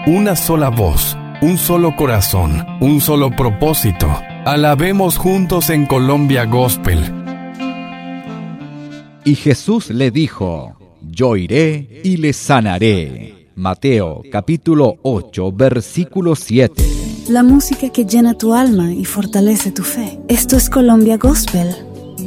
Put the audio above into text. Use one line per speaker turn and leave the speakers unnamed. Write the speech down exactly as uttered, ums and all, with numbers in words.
una sola voz, un solo corazón, un solo propósito. Alabemos juntos en Colombia Gospel.
Y Jesús le dijo: Yo iré y le sanaré. Mateo capítulo ocho, versículo siete.
La música que llena tu alma y fortalece tu fe. Esto es Colombia Gospel